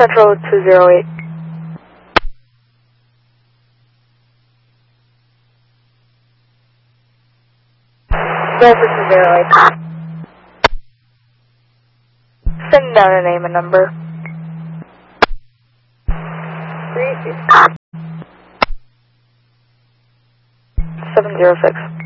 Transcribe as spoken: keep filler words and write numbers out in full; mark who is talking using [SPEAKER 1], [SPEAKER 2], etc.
[SPEAKER 1] Central two zero eight. Delta two zero eight. Send down a name and number. Three seven zero six.